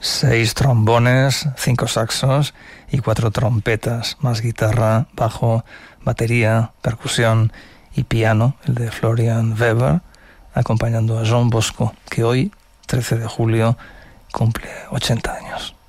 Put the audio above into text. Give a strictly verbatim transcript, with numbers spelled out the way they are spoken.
Seis trombones, cinco saxos y cuatro trompetas, más guitarra, bajo, batería, percusión y piano, el de Florian Weber, acompañando a Jean Bosco, que hoy, trece de julio, cumple ochenta años.